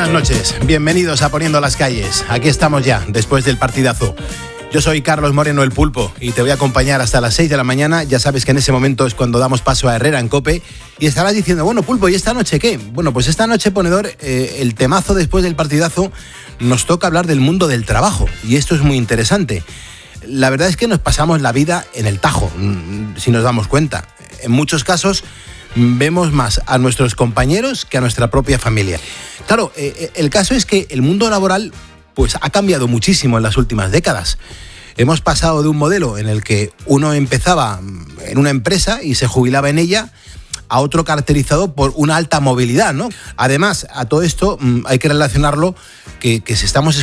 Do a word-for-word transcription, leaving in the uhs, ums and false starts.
buenas noches, bienvenidos a Poniendo las Calles. Aquí estamos ya, después del partidazo. Yo soy Carlos Moreno, el Pulpo, y te voy a acompañar hasta las seis de la mañana. Ya sabes que en ese momento es cuando damos paso a Herrera en COPE. Y estarás diciendo, bueno, Pulpo, ¿y esta noche qué? Bueno, pues esta noche, ponedor, eh, el temazo después del partidazo, nos toca hablar del mundo del trabajo. Y esto es muy interesante. La verdad es que nos pasamos la vida en el tajo, si nos damos cuenta. En muchos casos vemos más a nuestros compañeros que a nuestra propia familia. Claro, eh, el caso es que el mundo laboral pues ha cambiado muchísimo en las últimas décadas. Hemos pasado de un modelo en el que uno empezaba en una empresa y se jubilaba en ella a otro caracterizado por una alta movilidad, ¿no? Además, a todo esto hay que relacionarlo que, que si estamos